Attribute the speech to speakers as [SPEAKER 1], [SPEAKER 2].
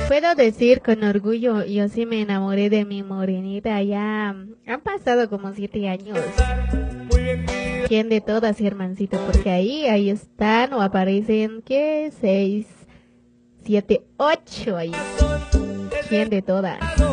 [SPEAKER 1] Puedo decir con orgullo, yo sí me enamoré de mi morenita, ya han pasado como 7 años. ¿Quién de todas, hermancito? Porque ahí están o aparecen, ¿qué? 6, 7, 8 ahí. ¿Quién de todas?